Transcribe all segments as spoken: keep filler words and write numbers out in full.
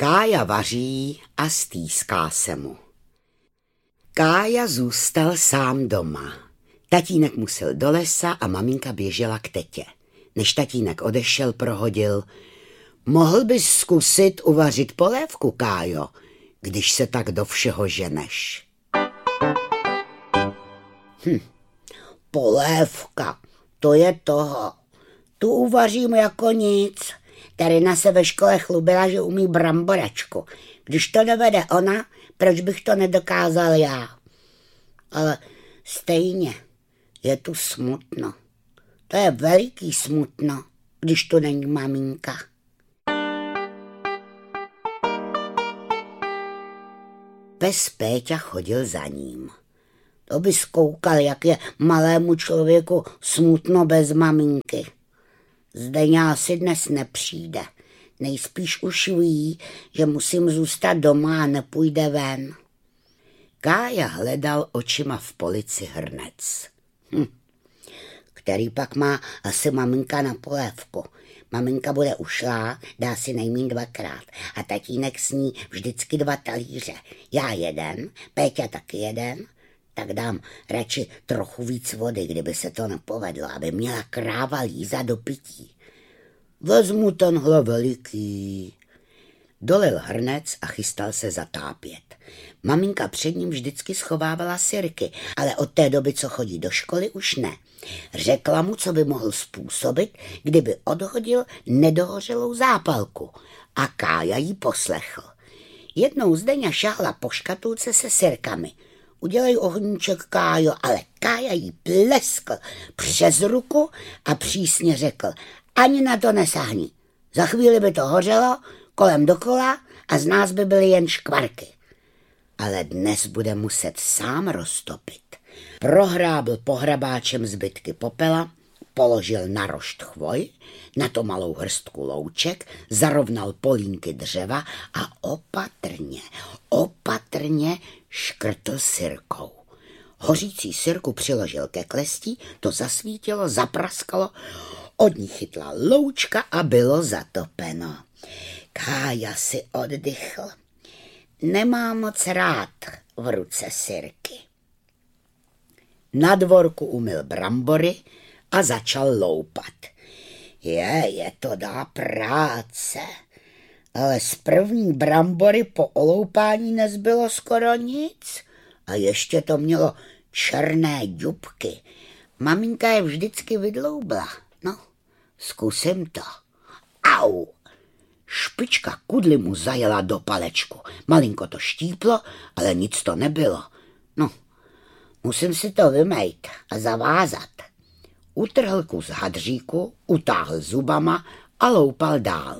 Kája vaří a stýská se mu. Kája zůstal sám doma. Tatínek musel do lesa a maminka běžela k tetě. Než tatínek odešel, prohodil: Mohl bys zkusit uvařit polévku, Kájo, když se tak do všeho ženeš. Hm, polévka, to je toho. Tu uvařím jako nic. Terina se ve škole chlubila, že umí bramboračku. Když to dovede ona, proč bych to nedokázal já? Ale stejně je tu smutno. To je veliký smutno, když tu není maminka. Pes Péťa chodil za ním. To by zkoukal, jak je malému člověku smutno bez maminky. Zdeňa asi dnes nepřijde. Nejspíš už ví, že musím zůstat doma a nepůjde ven. Kája hledal očima v polici hrnec. Hm. Který pak má asi maminka na polévku. Maminka bude ušlá, dá si nejmín dvakrát a tatínek sní vždycky dva talíře. Já jeden, Péťa taky jeden, tak dám radši trochu víc vody, kdyby se to nepovedlo, aby měla kráva líza do pití. Vezmu tenhle veliký. Dolil hrnec a chystal se zatápět. Maminka před ním vždycky schovávala sirky, ale od té doby, co chodí do školy, už ne. Řekla mu, co by mohl způsobit, kdyby odhodil nedohořelou zápalku. A Kája jí poslechl. Jednou Zdeňa šáhla po škatulce se sirkami. Udělej ohníček, Kájo, ale Kája jí pleskl přes ruku a přísně řekl: Ani na to nesáhni. Za chvíli by to hořelo, kolem dokola a z nás by byly jen škvarky. Ale dnes bude muset sám roztopit. Prohrábl pohrabáčem zbytky popela, položil na rošt chvoj, na to malou hrstku louček, zarovnal polínky dřeva a opatrně, opatrně škrtl sirkou. Hořící sirku přiložil ke klestí, to zasvítilo, zapraskalo, od ní chytla loučka a bylo zatopeno. Kája si oddychl. Nemá moc rád v ruce sirky. Na dvorku umyl brambory a začal loupat. Je, je to dá práce, ale z první brambory po oloupání nezbylo skoro nic a ještě to mělo černé ďubky. Maminka je vždycky vydloubla. No, zkusím to. Au! Špička kudly mu zajela do palečku. Malinko to štíplo, ale nic to nebylo. No, musím si to vymejt a zavázat. Utrhl kus hadříku, utáhl zubama a loupal dál.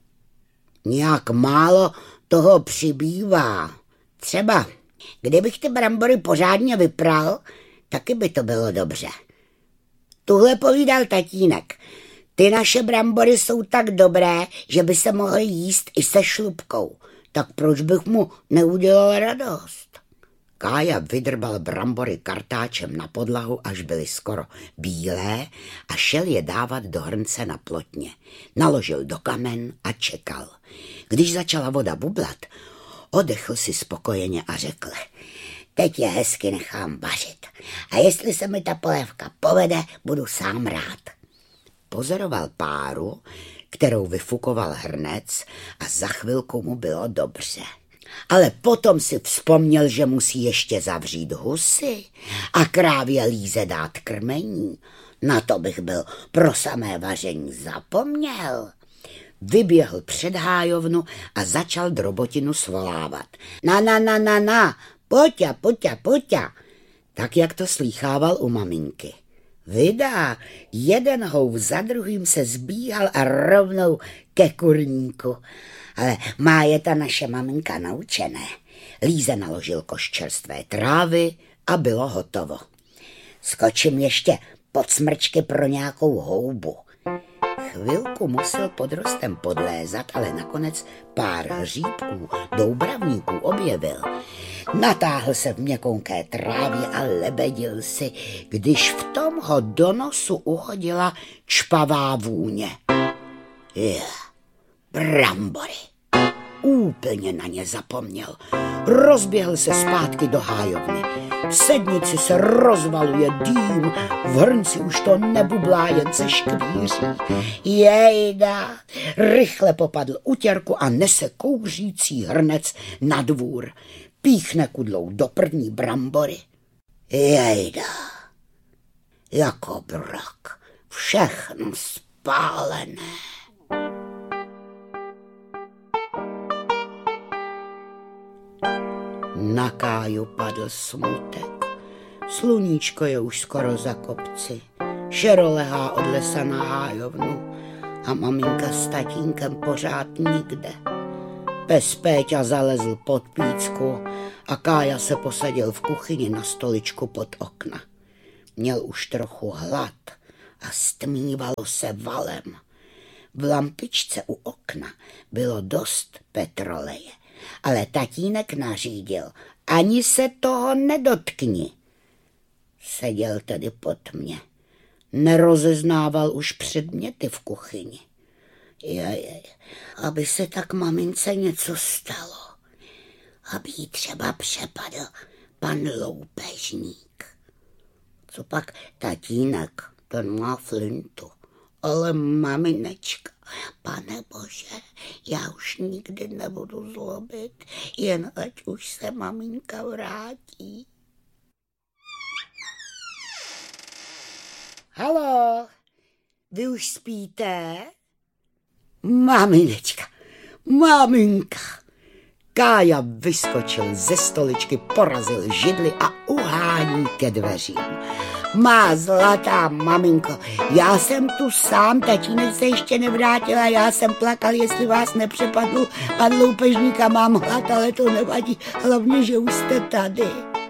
Nějak málo toho přibývá. Třeba, kdybych ty brambory pořádně vypral, taky by to bylo dobře. Tuhle povídal tatínek. Ty naše brambory jsou tak dobré, že by se mohly jíst i se šlupkou. Tak proč bych mu neudělal radost? Kája vydrbal brambory kartáčem na podlahu, až byly skoro bílé a šel je dávat do hrnce na plotně. Naložil do kamen a čekal. Když začala voda bublat, odechl si spokojeně a řekl: Teď je hezky nechám vařit. A jestli se mi ta polévka povede, budu sám rád. Pozoroval páru, kterou vyfukoval hrnec a za chvilku mu bylo dobře. Ale potom si vzpomněl, že musí ještě zavřít husy a krávě Líze dát krmení. Na to bych byl pro samé vaření zapomněl. Vyběhl před hájovnu a začal drobotinu svolávat. Na, na, na, na, na, poťa, poťa, poťa. Tak, jak to slýchával u maminky. Vydá, jeden houv za druhým se zbíhal a rovnou ke kurníku. Ale má je ta naše maminka naučené. Líza naložil koš čerstvé trávy a bylo hotovo. Skočím ještě pod smrčky pro nějakou houbu. Chvilku musel pod rostem podlézat, ale nakonec pár hříbků, doubravníků objevil. Natáhl se v měkonké trávě a lebedil si, když v tom ho do nosu uhodila čpavá vůně. Je, brambory. úplně na ně zapomněl. Rozběhl se zpátky do hájovny. V sednici se rozvaluje dým, v hrnci už to nebublá, jen se škvíří. Jejda, rychle popadl utěrku a nese kouřící hrnec na dvůr. Píchne kudlou do první brambory. Jejda, jako brak, všechno spálené. Na Káju padl smutek. Sluníčko je už skoro za kopci. Šero lehá od lesa na hájovnu a maminka s tatínkem pořád nikde. Pes Péťa zalezl pod pícku a Kája se posadil v kuchyni na stoličku pod okna. Měl už trochu hlad a stmívalo se valem. V lampičce u okna bylo dost petroleje, ale tatínek nařídil, ani se toho nedotkni. Seděl tedy pod mě. Nerozeznával už předměty v kuchyni. Jejej, aby se tak mamince něco stalo. Aby jí třeba přepadl pan loupežník. Co pak tatínek, ten má flintu. Ale maminečka, pane bože, já už nikdy nebudu zlobit, jen ať už se maminka vrátí. Haló, vy už spíte? Maminečka, maminka. Kája vyskočil ze stoličky, porazil židli a uhání ke dveřím. Má zlatá maminko, já jsem tu sám, tatínek se ještě nevrátil a já jsem plakal, jestli vás nepřepadl pan loupežník a mám hlad, ale to nevadí, hlavně, že už jste tady.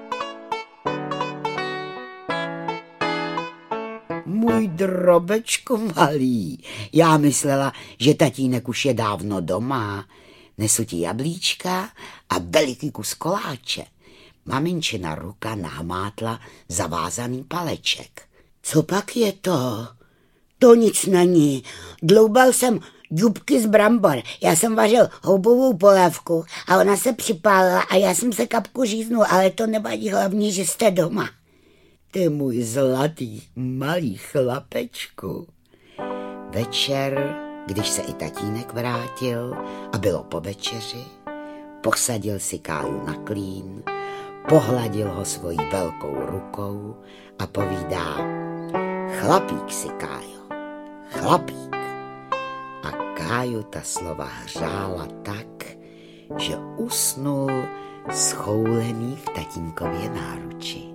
Můj drobečku malý, já myslela, že tatínek už je dávno doma. Nesu ti jablíčka a veliký kus koláče. Maminčina ruka nahmátla zavázaný paleček. Co pak je to? To nic není. Dloubal jsem dubky z brambor. Já jsem vařil houbovou polévku a ona se připálila a já jsem se kapku říznul, ale to nevadí, hlavně, že jste doma. Ty můj zlatý malý chlapečku. Večer, když se i tatínek vrátil a bylo po večeři, posadil si Káju na klín, pohladil ho svojí velkou rukou a povídá: chlapík si, Kájo, chlapík. A Káju ta slova hřála tak, že usnul schoulený v tatínkově náruči.